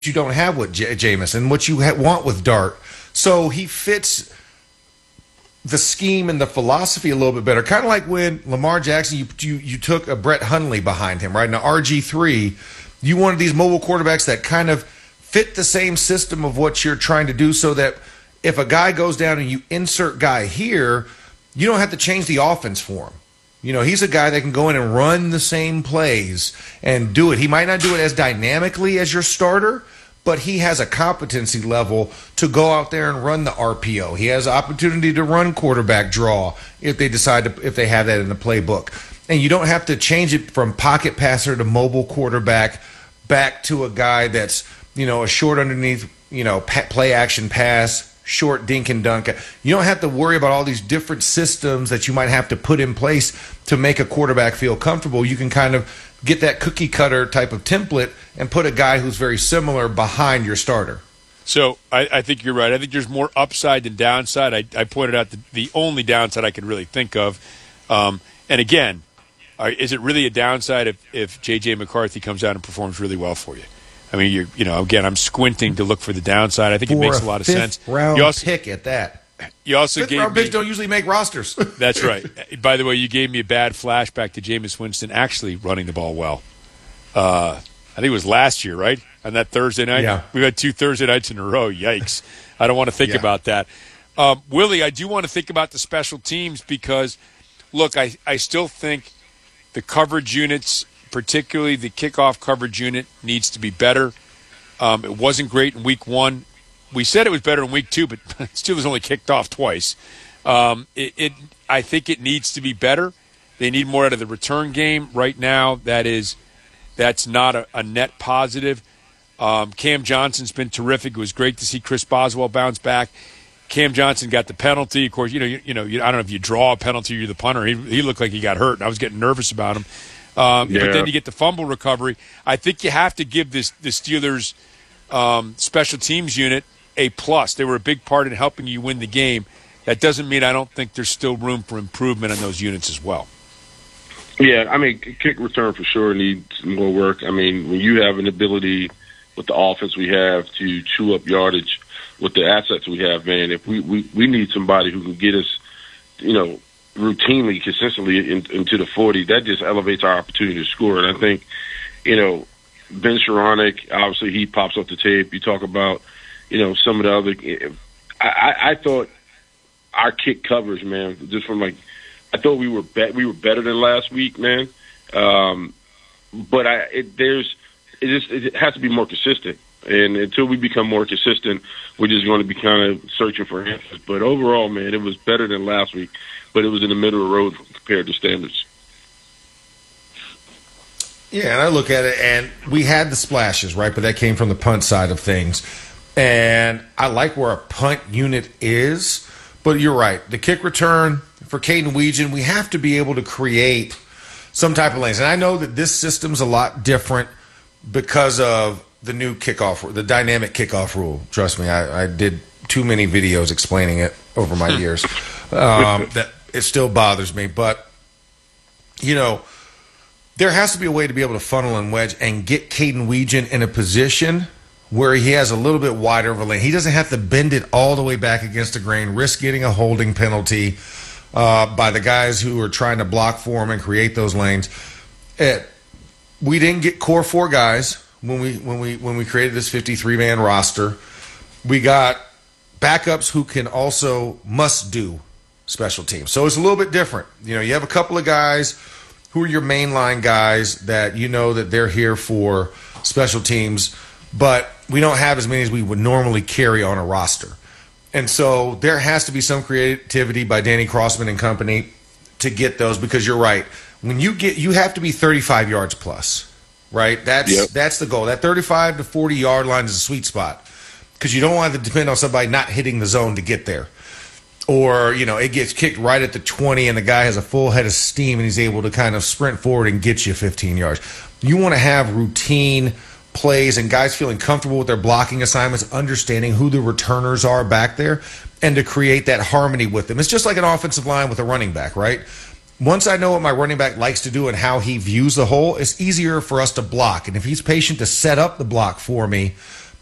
you don't have with Jameis and what you want with Dart. So he fits the scheme and the philosophy a little bit better. Kind of like when Lamar Jackson, you took a Brett Hundley behind him, right? Now RG3, you wanted these mobile quarterbacks that kind of fit the same system of what you're trying to do, so that if a guy goes down and you insert guy here, you don't have to change the offense for him. You know, he's a guy that can go in and run the same plays and do it. He might not do it as dynamically as your starter, but he has a competency level to go out there and run the RPO. He has opportunity to run quarterback draw if they decide to, if they have that in the playbook. And you don't have to change it from pocket passer to mobile quarterback back to a guy that's, you know, a short underneath, you know, play action pass, short dink and dunk. You don't have to worry about all these different systems that you might have to put in place to make a quarterback feel comfortable. You can kind of get that cookie cutter type of template and put a guy who's very similar behind your starter. So I think you're right. I think there's more upside than downside. I pointed out the only downside I could really think of. And again, is it really a downside if J.J. McCarthy comes out and performs really well for you? I mean, again, I'm squinting to look for the downside. I think it makes a lot of sense. Round pick at that. You also fifth round picks don't usually make rosters. That's right. By the way, you gave me a bad flashback to Jameis Winston actually running the ball well. I think it was last year, right? On that Thursday night? Yeah. We've had 2 Thursday nights in a row. Yikes. I don't want to think about that. Willie, I do want to think about the special teams because, look, I still think the coverage units, particularly the kickoff coverage unit, needs to be better. It wasn't great in week 1. We said it was better in week 2, but Steelers only kicked off twice. I think it needs to be better. They need more out of the return game right now. That's not a net positive. Cam Johnson's been terrific. It was great to see Chris Boswell bounce back. Cam Johnson got the penalty. Of course, I don't know if you draw a penalty or you're the punter. He looked like he got hurt, and I was getting nervous about him. But then you get the fumble recovery. I think you have to give the Steelers special teams unit a plus. They were a big part in helping you win the game. That doesn't mean I don't think there's still room for improvement on those units as well. Yeah, I mean, kick return for sure needs more work. I mean, when you have an ability with the offense we have to chew up yardage with the assets we have, man, if we need somebody who can get us, routinely, consistently into the 40, that just elevates our opportunity to score. And I think, Ben Skowronek, obviously he pops up the tape. You talk about, some of the other. I thought our kick coverage, man, just from I thought we were better than last week, man. But it has to be more consistent. And until we become more consistent, we're just going to be kind of searching for answers. But overall, man, it was better than last week. But it was in the middle of the road compared to standards. Yeah, and I look at it, and we had the splashes, right? But that came from the punt side of things. And I like where our punt unit is. But you're right. The kick return for Caden Weegan, we have to be able to create some type of lanes. And I know that this system's a lot different because of the new kickoff, the dynamic kickoff rule. Trust me, I did too many videos explaining it over my years. That it still bothers me. But, there has to be a way to be able to funnel and wedge and get Caden Weegan in a position where he has a little bit wider of a lane. He doesn't have to bend it all the way back against the grain, risk getting a holding penalty by the guys who are trying to block for him and create those lanes. We didn't get core 4 guys when we created this 53-man roster. We got backups who can also must do special teams. So it's a little bit different. You have a couple of guys who are your mainline guys that that they're here for special teams, but we don't have as many as we would normally carry on a roster. And so there has to be some creativity by Danny Crossman and company to get those, because you're right. When you have to be 35 yards plus, right? That's the goal. That 35 to 40 yard line is a sweet spot, because you don't want to depend on somebody not hitting the zone to get there. Or, it gets kicked right at the 20 and the guy has a full head of steam and he's able to kind of sprint forward and get you 15 yards. You want to have routine plays and guys feeling comfortable with their blocking assignments, understanding who the returners are back there, and to create that harmony with them. It's just like an offensive line with a running back, right? Once I know what my running back likes to do and how he views the hole, it's easier for us to block. And if he's patient to set up the block for me,